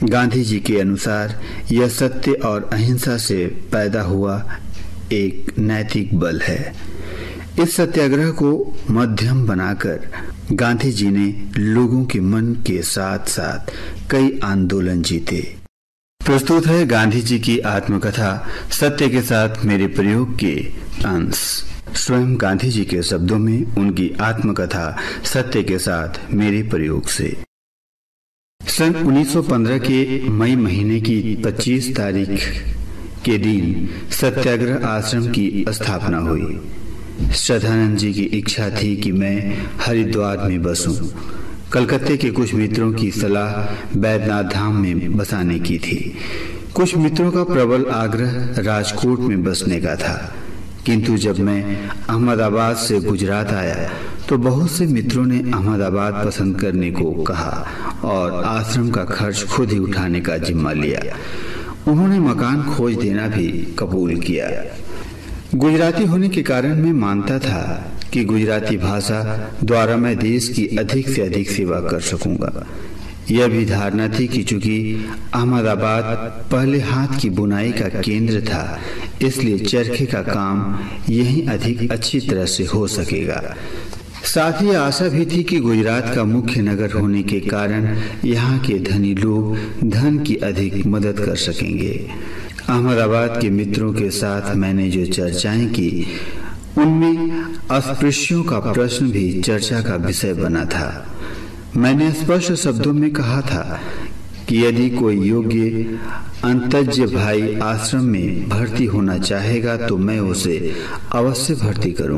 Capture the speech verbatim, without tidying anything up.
गांधी जी के अनुसार यह सत्य और अहिंसा से पैदा हुआ एक नैतिक बल है। इस सत्याग्रह को माध्यम बनाकर गांधी जी ने लोगों के मन के साथ साथ कई आंदोलन जीते। प्रस्तुत है गांधी जी की आत्मकथा सत्य के साथ मेरे प्रयोग के अंश। स्वयं गांधी जी के शब्दों में उनकी आत्मकथा सत्य के साथ मेरे प्रयोग से। सन उन्नीस सौ पंद्रह के मई महीने की पच्चीस तारीख के दिन सत्याग्रह आश्रम की स्थापना हुई। श्रद्धानंद जी की इच्छा थी कि मैं हरिद्वार में बसूं। कलकत्ते के कुछ मित्रों की सलाह बैद्यनाथ धाम में बसाने की थी। कुछ मित्रों का प्रबल आग्रह राजकोट में बसने का था, किंतु जब मैं अहमदाबाद से गुजरात आया तो बहुत से मित्रों ने अहमदाबाद पसंद करने को कहा और आश्रम का खर्च खुद ही उठाने का जिम्मा लिया। उन्होंने मकान खोज देना भी कबूल किया। गुजराती होने के कारण मैं मानता था कि गुजराती भाषा द्वारा मैं देश की अधिक से अधिक सेवा कर सकूंगा। यह भी धारणा थी कि चूंकि अहमदाबाद पहले हाथ की बुनाई का केंद्र था, इसलिए चरखे का काम यहीं अधिक अच्छी तरह से हो सकेगा। साथ ही आशा भी थी कि गुजरात का मुख्य नगर होने के कारण यहाँ के धनी लोग धन की अधिक मदद कर सकेंगे। अहमदाबाद के मित्रों के साथ मैंने जो चर्चाएं की, उनमें अस्पृश्यों का प्रश्न भी चर्चा का विषय बना था। मैंने स्पष्ट शब्दों में कहा था कि यदि कोई योग्य अंतज्य भाई आश्रम में भर्ती होना चाहेगा तो मैं उसे अवश्य भर्ती करूंगा।